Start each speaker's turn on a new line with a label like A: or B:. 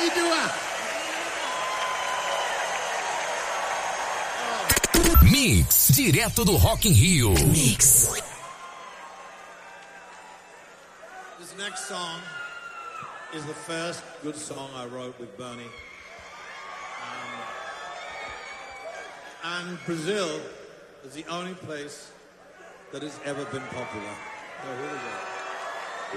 A: Dua.
B: Mix, direto do Rock in Rio.
C: Mix.
A: This next song is the first good song I wrote with Bernie. And Brazil is the only place that has ever been popular. So here we go.